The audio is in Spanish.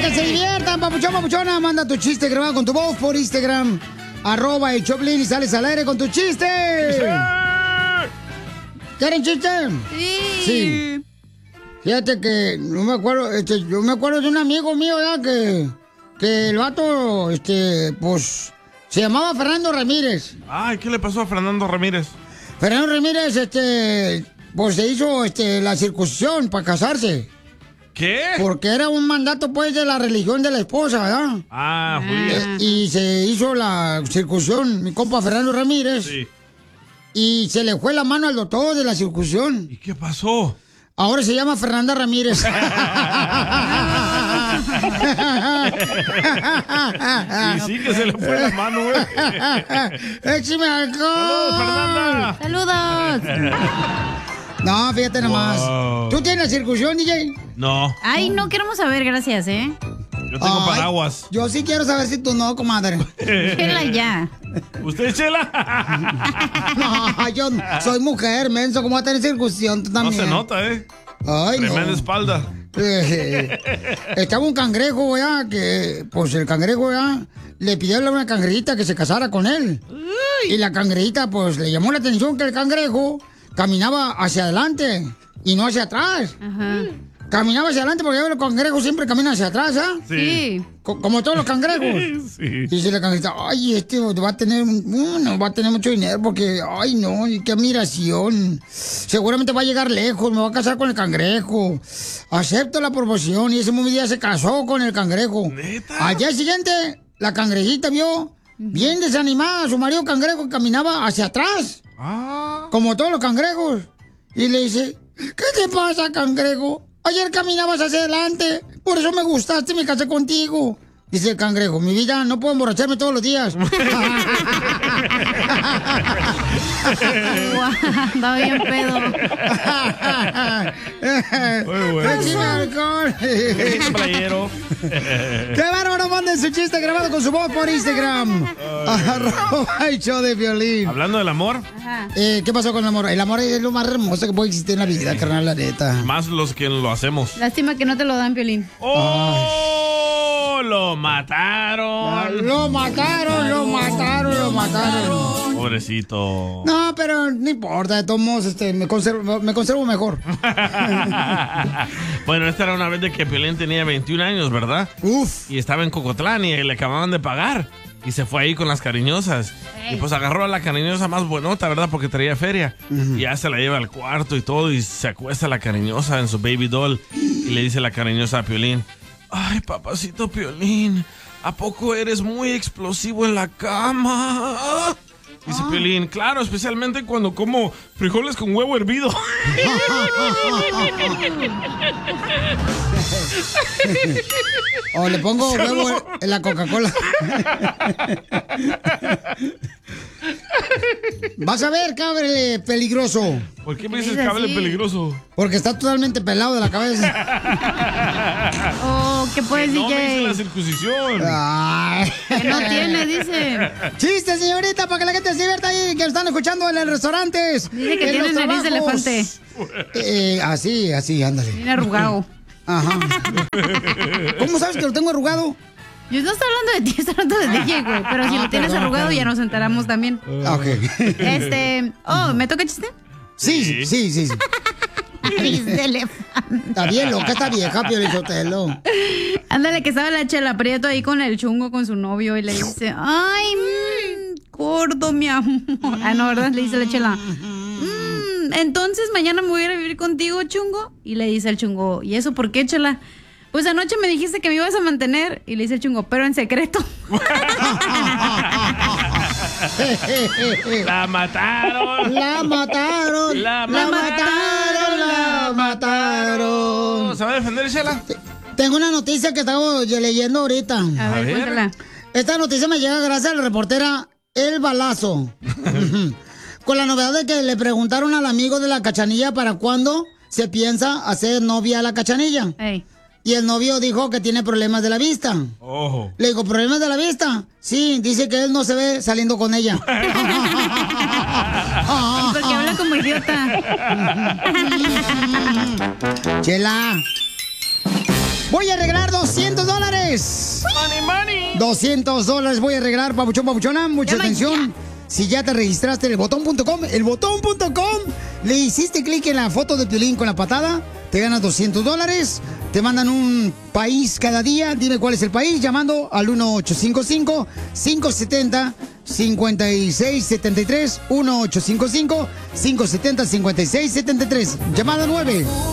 que se diviertan, papuchón, papuchona. Manda tu chiste grabado con tu voz por Instagram. @el Choplin y sales al aire con tu chiste. ¿Quieren chiste? Sí. Fíjate que no me acuerdo, yo me acuerdo de un amigo mío ya que el vato, pues, se llamaba Fernando Ramírez. Ay, ¿qué le pasó a Fernando Ramírez? Fernando Ramírez, pues se hizo la circuncisión para casarse. ¿Qué? Porque era un mandato, pues, de la religión de la esposa, ¿verdad? Ah, judía. Y se hizo la circuncisión, mi compa Fernando Ramírez. Sí. Y se le fue la mano al doctor de la circuncisión. ¿Y qué pasó? Ahora se llama Fernanda Ramírez. Y sí que se le fue la mano, güey. ¡Échame alcohol! ¡Saludos, Fernanda! ¡Saludos! No, fíjate nomás. Wow. ¿Tú tienes la circuncisión, DJ? No. Ay, no queremos saber, gracias, ¿eh? Yo tengo paraguas. Yo sí quiero saber si tú no, comadre. Chela ya. ¿Usted, Chela? No, yo soy mujer, menso. ¿Cómo va a tener circuncisión? Tú No también. se nota, ¿eh? Ay, Tremenda no. espalda. Estaba un cangrejo, ya, que pues el cangrejo, ya, le pidió a una cangrejita que se casara con él. Y la cangrejita, pues, le llamó la atención que el cangrejo caminaba hacia adelante y no hacia atrás. Ajá. Caminaba hacia adelante porque los cangrejos siempre caminan hacia atrás, ¿ah? Sí. Como todos los cangrejos. Sí. Y dice la cangrejita, ay, va a tener mucho dinero porque, ay, no, qué admiración. Seguramente va a llegar lejos, me va a casar con el cangrejo. Acepto la proporción. Y ese mismo día se casó con el cangrejo. ¿Neta? Al día siguiente, la cangrejita vio bien desanimada a su marido cangrejo que caminaba hacia atrás. Como todos los cangrejos. Y le dice, ¿qué te pasa, cangrejo? Ayer caminabas hacia adelante, por eso me gustaste, me casé contigo. Dice el cangrejo, mi vida, no puedo emborracharme todos los días. Andaba bien pedo. Muy bueno. ¡Échame alcohol! Playero. ¡Qué bárbaro! Manden su chiste grabado con su voz por Instagram. @el show de Violín. Hablando del amor, ¿Qué pasó con el amor? El amor es lo más hermoso que puede existir en la vida, carnal, la neta. más los que lo hacemos. Lástima que no te lo dan, Piolín. ¡Oh! Lo mataron. Lo mataron. Pobrecito. No, pero no importa, de todos modos, me conservo mejor. Bueno, esta era una vez de que Piolín tenía 21 años, ¿verdad? Uf. Y estaba en Cocotlán y le acababan de pagar. Y se fue ahí con las cariñosas. Y pues agarró a la cariñosa más buenota, ¿verdad? Porque traía feria. Y ya se la lleva al cuarto y todo. Y se acuesta la cariñosa en su baby doll. Y le dice la cariñosa a Piolín: ay, papacito Piolín, ¿a poco eres muy explosivo en la cama? Dice Piolín: claro, especialmente cuando como frijoles con huevo hervido. O le pongo huevo en la Coca-Cola. Vas a ver, cable peligroso. ¿Por qué me dices cable peligroso? Porque está totalmente pelado de la cabeza. Oh, ¿qué puedes, No me hice DJ? la circuncisión. Ay. Que no tiene, dice. Chiste, señorita, para que la gente se divierta ahí, que están escuchando en los restaurantes. Dice que en tiene los nariz de trabajos. elefante. Así, ándale. Tiene arrugado. Ajá. ¿Cómo sabes que lo tengo arrugado? Yo no estoy hablando de ti, estoy hablando de DJ, güey. Pero si lo tienes perdón, arrugado, perdón. ya nos enteramos también. Ok. ¿Me toca chiste? Sí. Nariz de elefante. Está bien loca esta vieja, Pio Lizotelo. Ándale, que estaba la Chela Prieto ahí con el chungo, con su novio, y le dice, ay, gordo, mi amor. Ah, no, ¿verdad? Le dice la Chela, entonces mañana me voy a ir a vivir contigo, chungo. Y le dice el chungo, ¿y eso por qué, Chela? Pues anoche me dijiste que me ibas a mantener. Y le dice el chungo, pero en secreto. La mataron. La mataron. La mataron. ¿Se va a defender, Chela? Tengo una noticia que estaba leyendo ahorita. A ver, cuéntala. Esta noticia me llega gracias a la reportera El Balazo. Con la novedad de que le preguntaron al amigo de la Cachanilla para cuándo se piensa hacer novia a la Cachanilla. Ey. Y el novio dijo que tiene problemas de la vista. Ojo. Le digo, ¿problemas de la vista? Sí, dice que él no se ve saliendo con ella. ¿Y por qué habla como idiota? Chela. Voy a arreglar $200 $200 voy a regalar, papuchón, papuchona. Mucha atención. Si ya te registraste en el botón.com, le hiciste clic en la foto de Piolín con la patada, te ganas $200. Te mandan un país cada día. Dime cuál es el país llamando al 1855-570-5673. 1855-570-5673. Llamada 9.